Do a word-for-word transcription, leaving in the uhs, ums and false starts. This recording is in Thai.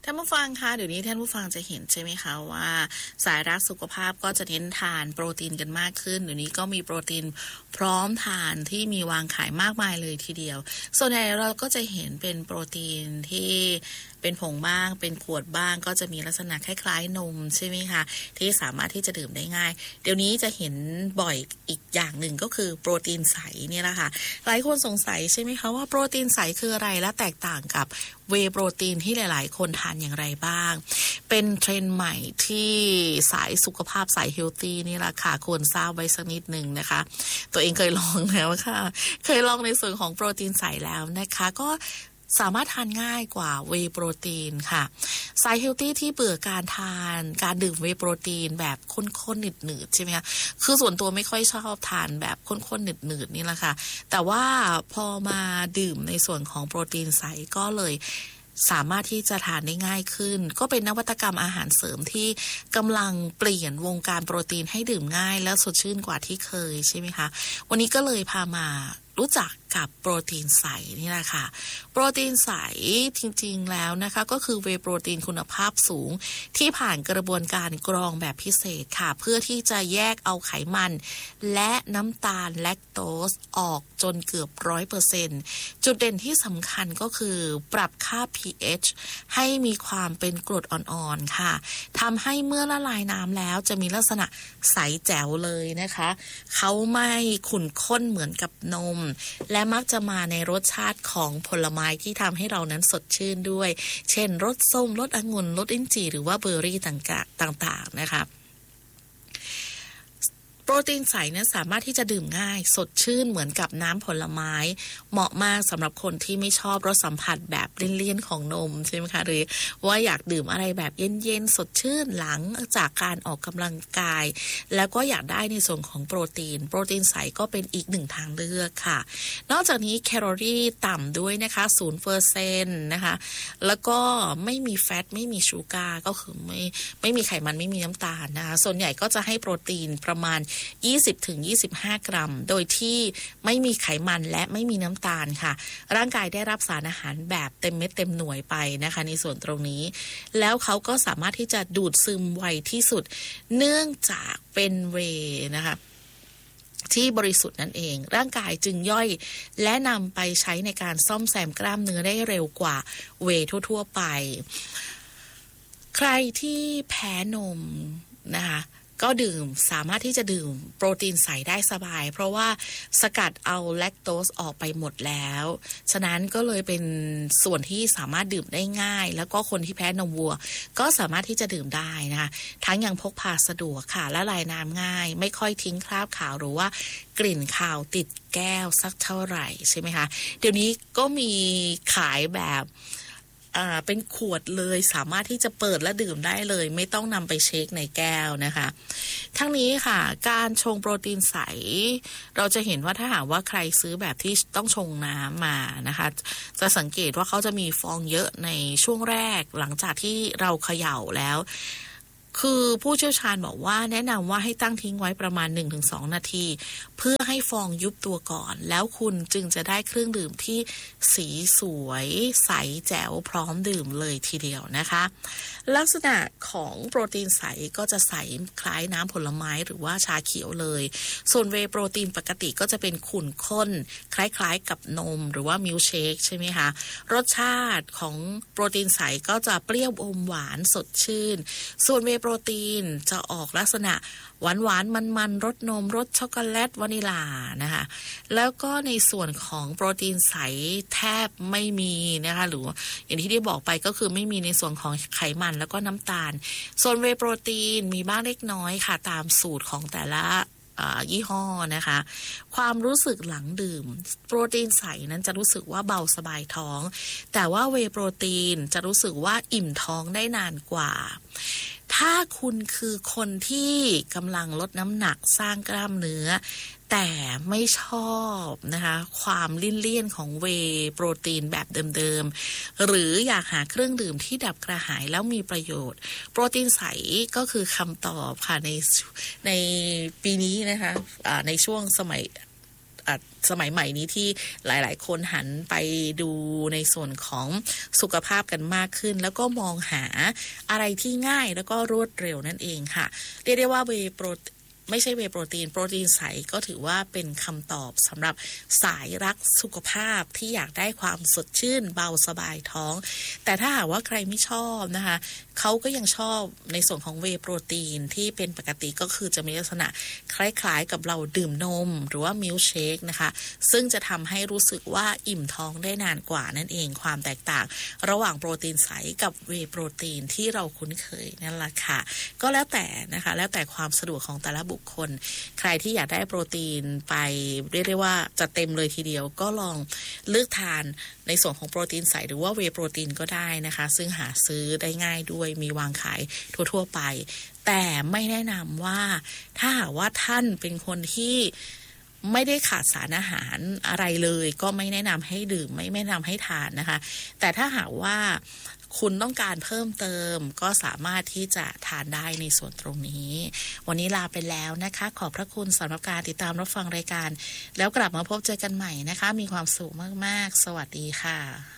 ท่านผู้ฟังคะเดี๋ยวนี้ท่านผู้ฟังจะเห็นใช่ไหมคะว่าสายรักสุขภาพก็จะเน้นทานโปรตีนกันมากขึ้นเดี๋ยวนี้ก็มีโปรตีนพร้อมทานที่มีวางขายมากมายเลยทีเดียวส่วนใหญ่เราก็จะเห็นเป็นโปรตีนที่เป็นผงบ้างเป็นขวดบ้างก็จะมีลักษณะคล้ายๆนมใช่ไหมคะที่สามารถที่จะดื่มได้ง่ายเดี๋ยวนี้จะเห็นบ่อยอีกอย่างหนึ่งก็คือโปรตีนใสนี่แหละค่ะหลายคนสงสัยใช่ไหมคะว่าโปรตีนใสคืออะไรและแตกต่างกับเวย์โปรตีนที่หลายๆคนทานอย่างไรบ้างเป็นเทรนด์ใหม่ที่สายสุขภาพสายเฮลตี้นี่แหละค่ะควรทราบไว้สักนิดนึงนะคะตัวเองเคยลองแล้วค่ะเคยลองในส่วนของโปรตีนใสแล้วนะคะก็สามารถทานง่ายกว่าเวย์โปรตีนค่ะสายเฮลตี้ที่เบื่อการทานการดื่มเวย์โปรตีนแบบข้นๆหนืดๆใช่ไหมคะคือส่วนตัวไม่ค่อยชอบทานแบบข้นๆหนืดๆนี่แหละค่ะแต่ว่าพอมาดื่มในส่วนของโปรตีนใสก็เลยสามารถที่จะทานได้ง่ายขึ้นก็เป็นนวัตกรรมอาหารเสริมที่กำลังเปลี่ยนวงการโปรตีนให้ดื่มง่ายและสดชื่นกว่าที่เคยใช่ไหมคะวันนี้ก็เลยพามารู้จักกับโปรตีนใสนี่แหละค่ะโปรตีนใสจริงๆแล้วนะคะก็คือเวย์โปรตีนคุณภาพสูงที่ผ่านกระบวนการกรองแบบพิเศษค่ะเพื่อที่จะแยกเอาไขมันและน้ำตาลแลคโตสออกจนเกือบร้อยเปอร์เซ็นต์จุดเด่นที่สำคัญก็คือปรับค่า pH ให้มีความเป็นกรดอ่อนๆค่ะทำให้เมื่อละลายน้ำแล้วจะมีลักษณะใสแจ๋วเลยนะคะเขาไม่ขุ่นข้นเหมือนกับนมและมักจะมาในรสชาติของผลไม้ที่ทำให้เรานั้นสดชื่นด้วยเช่นรสส้มรสองุ่นรสลิ้นจี่หรือว่าเบอร์รี่ต่างๆนะคะโปรตีนใสเนี่ยสามารถที่จะดื่มง่ายสดชื่นเหมือนกับน้ำผลไม้เหมาะมากสำหรับคนที่ไม่ชอบรสสัมผัสแบบเลี่ยนๆของนมใช่ไหมคะหรือว่าอยากดื่มอะไรแบบเย็นๆสดชื่นหลังจากการออกกำลังกายแล้วก็อยากได้ในส่วนของโปรตีนโปรตีนใสก็เป็นอีกหนึ่งทางเลือกค่ะนอกจากนี้แคลอรี่ต่ำด้วยนะคะ ศูนย์เปอร์เซ็นต์ นะคะแล้วก็ไม่มีแฟตไม่มีชูการ์ก็คือไม่ไม่มีไขมันไม่มีน้ำตาลนะคะส่วนใหญ่ก็จะให้โปรตีนประมาณยี่สิบถึงยี่สิบห้ากรัมโดยที่ไม่มีไขมันและไม่มีน้ำตาลค่ะร่างกายได้รับสารอาหารแบบเต็มเม็ดเต็มหน่วยไปนะคะในส่วนตรงนี้แล้วเขาก็สามารถที่จะดูดซึมไวที่สุดเนื่องจากเป็นเวย์นะคะที่บริสุทธิ์นั่นเองร่างกายจึงย่อยและนำไปใช้ในการซ่อมแซมกล้ามเนื้อได้เร็วกว่าเวย์ทั่วๆไปใครที่แพ้นมนะคะก็ดื่มสามารถที่จะดื่มโปรตีนใสได้สบายเพราะว่าสกัดเอาแลคโตสออกไปหมดแล้วฉะนั้นก็เลยเป็นส่วนที่สามารถดื่มได้ง่ายแล้วก็คนที่แพ้นมวัวก็สามารถที่จะดื่มได้นะคะทั้งยังพกพาสะดวกค่ะละลายน้ำง่ายไม่ค่อยทิ้งคราบขาวหรือว่ากลิ่นคาวติดแก้วสักเท่าไหร่ใช่ไหมคะเดี๋ยวนี้ก็มีขายแบบอ่าเป็นขวดเลยสามารถที่จะเปิดและดื่มได้เลยไม่ต้องนำไปเช็คในแก้วนะคะทั้งนี้ค่ะการชงโปรตีนใสเราจะเห็นว่าถ้าหากว่าใครซื้อแบบที่ต้องชงน้ำมานะคะจะสังเกตว่าเขาจะมีฟองเยอะในช่วงแรกหลังจากที่เราเขย่าแล้วคือผู้เชี่ยวชาญบอกว่าแนะนำว่าให้ตั้งทิ้งไว้ประมาณ หนึ่งถึงสอง นาทีเพื่อให้ฟองยุบตัวก่อนแล้วคุณจึงจะได้เครื่องดื่มที่สีสวยใสแจ๋วพร้อมดื่มเลยทีเดียวนะคะลักษณะของโปรตีนใสก็จะใสคล้ายน้ำผลไม้หรือว่าชาเขียวเลยส่วนเวย์โปรตีนปกติก็จะเป็นขุ่นข้นคล้ายๆกับนมหรือว่ามิลค์เชคใช่ไหมคะรสชาติของโปรตีนใสก็จะเปรี้ยวอมหวานสดชื่นส่วนเวย์โปรตีนจะออกลักษณะหวานหวานมันมันรสนมรสช็อกโกแลตวานิลานะคะแล้วก็ในส่วนของโปรตีนใสแทบไม่มีนะคะหรืออย่างที่ได้บอกไปก็คือไม่มีในส่วนของไขมันแล้วก็น้ำตาลส่วนเวย์โปรตีนมีบ้างเล็กน้อยค่ะตามสูตรของแต่ละยี่ห้อนะคะความรู้สึกหลังดื่มโปรตีนใสนั้นจะรู้สึกว่าเบาสบายท้องแต่ว่าเวย์โปรตีนจะรู้สึกว่าอิ่มท้องได้นานกว่าถ้าคุณคือคนที่กำลังลดน้ำหนักสร้างกล้ามเนื้อแต่ไม่ชอบนะคะความลิ่นเลี่ยนของเวย์โปรตีนแบบเดิมๆหรืออยากหาเครื่องดื่มที่ดับกระหายแล้วมีประโยชน์โปรตีนใสก็คือคำตอบค่ะในในปีนี้นะคะในช่วงสมัยสมัยใหม่นี้ที่หลายๆคนหันไปดูในส่วนของสุขภาพกันมากขึ้นแล้วก็มองหาอะไรที่ง่ายแล้วก็รวดเร็วนั่นเองค่ะเรียกได้ว่าเวย์โปรไม่ใช่เวย์โปรตีนโปรตีนใสก็ถือว่าเป็นคำตอบสำหรับสายรักสุขภาพที่อยากได้ความสดชื่นเบาสบายท้องแต่ถ้าหากว่าใครไม่ชอบนะคะเขาก็ยังชอบในส่วนของเวย์โปรตีนที่เป็นปกติก็คือจะมีลักษณะคล้ายๆกับเราดื่มนมหรือว่ามิลค์เชคนะคะซึ่งจะทำให้รู้สึกว่าอิ่มท้องได้นานกว่านั่นเองความแตกต่างระหว่างโปรตีนใสกับเวย์โปรตีนที่เราคุ้นเคยนั่นแหละค่ะก็แล้วแต่นะคะแล้วแต่ความสะดวกของแต่ละบุคคลใครที่อยากได้โปรตีนไปเรียกได้ว่าจะเต็มเลยทีเดียวก็ลองเลือกทานในส่วนของโปรตีนใสหรือว่าเวย์โปรตีนก็ได้นะคะซึ่งหาซื้อได้ง่ายด้วยมีวางขายทั่วๆไปแต่ไม่แนะนำว่าถ้าหากว่าท่านเป็นคนที่ไม่ได้ขาดสารอาหารอะไรเลยก็ไม่แนะนำให้ดื่มไม่แนะนำให้ทานนะคะแต่ถ้าหากว่าคุณต้องการเพิ่มเติมก็สามารถที่จะทานได้ในส่วนตรงนี้วันนี้ลาไปแล้วนะคะขอบพระคุณสำหรับการติดตามรับฟังรายการแล้วกลับมาพบเจอกันใหม่นะคะมีความสุขมากๆสวัสดีค่ะ